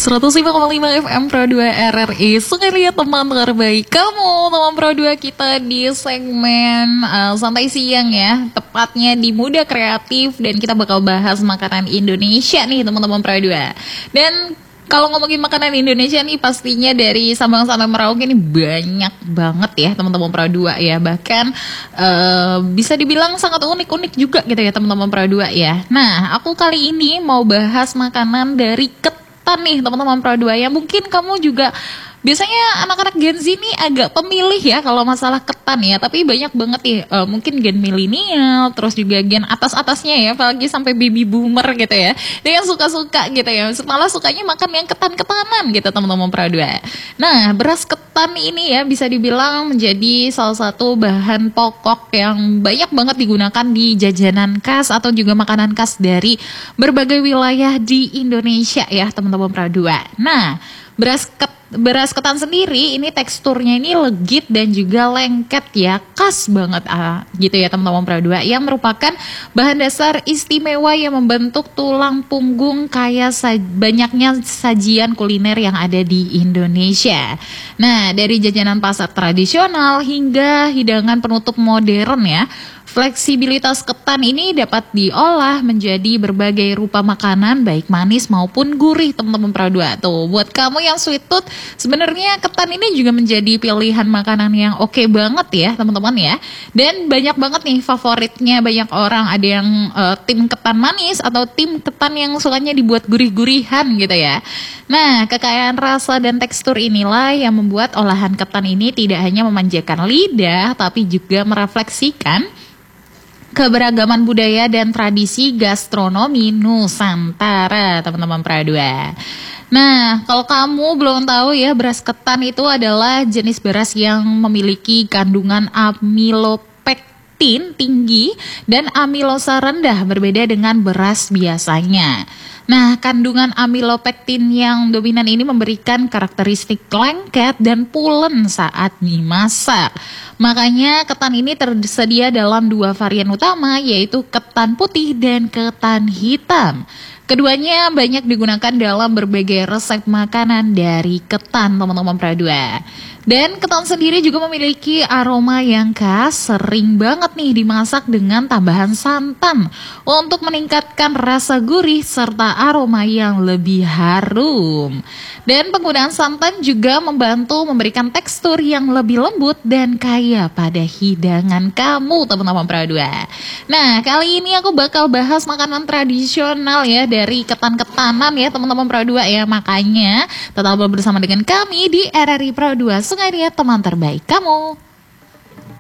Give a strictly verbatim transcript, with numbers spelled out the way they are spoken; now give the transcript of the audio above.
seratus lima koma lima F M Pro dua R R I Sungai Liat, teman terbaik kamu, teman Pro dua kita di segmen uh, santai siang ya, tepatnya di Muda Kreatif, dan kita bakal bahas makanan Indonesia nih teman-teman Pro dua. Dan kalau ngomongin makanan Indonesia nih, pastinya dari Sabang sampai Merauke ini banyak banget ya teman-teman Pro dua ya. Bahkan uh, bisa dibilang sangat unik-unik juga gitu ya teman-teman Pro dua ya. Nah, aku kali ini mau bahas makanan dari ketan nih teman-teman Pro dua ya. Mungkin kamu juga biasanya anak-anak Gen Z ini agak pemilih ya kalau masalah ketan ya, tapi banyak banget nih uh, mungkin gen milenial, terus juga gen atas-atasnya ya, apalagi sampai baby boomer gitu ya, dia yang suka-suka gitu ya, malah sukanya makan yang ketan-ketanan gitu teman-teman Pro dua. Nah, beras ketan ini ya bisa dibilang menjadi salah satu bahan pokok yang banyak banget digunakan di jajanan khas atau juga makanan khas dari berbagai wilayah di Indonesia ya teman-teman Pro dua. Nah, beras ketan Beras ketan sendiri ini teksturnya ini legit dan juga lengket ya, khas banget ah, gitu ya teman-teman Pro dua, yang merupakan bahan dasar istimewa yang membentuk tulang punggung kaya sa- banyaknya sajian kuliner yang ada di Indonesia. Nah, dari jajanan pasar tradisional hingga hidangan penutup modern ya, fleksibilitas ketan ini dapat diolah menjadi berbagai rupa makanan, baik manis maupun gurih teman-teman Pro dua. Tuh, buat kamu yang sweet tooth, sebenarnya ketan ini juga menjadi pilihan makanan yang oke banget ya teman-teman ya. Dan banyak banget nih favoritnya banyak orang, ada yang uh, tim ketan manis atau tim ketan yang sukanya dibuat gurih-gurihan gitu ya. Nah, kekayaan rasa dan tekstur inilah yang membuat olahan ketan ini tidak hanya memanjakan lidah, tapi juga merefleksikan keberagaman budaya dan tradisi gastronomi Nusantara teman-teman Pro dua. Nah, kalau kamu belum tahu ya, beras ketan itu adalah jenis beras yang memiliki kandungan amilopektin tinggi dan amilosa rendah, berbeda dengan beras biasanya. Nah, kandungan amilopektin yang dominan ini memberikan karakteristik lengket dan pulen saat dimasak. Makanya ketan ini tersedia dalam dua varian utama, yaitu ketan putih dan ketan hitam. Keduanya banyak digunakan dalam berbagai resep makanan dari ketan teman-teman Pro dua. Dan ketan sendiri juga memiliki aroma yang khas, sering banget nih dimasak dengan tambahan santan untuk meningkatkan rasa gurih serta aroma yang lebih harum. Dan penggunaan santan juga membantu memberikan tekstur yang lebih lembut dan kaya pada hidangan kamu teman-teman Pro dua. Nah, kali ini aku bakal bahas makanan tradisional ya dari ketan-ketanan ya teman-teman Pro dua ya. Makanya tetap bersama dengan kami di R R I Pro dua Sungai Liat, teman terbaik kamu.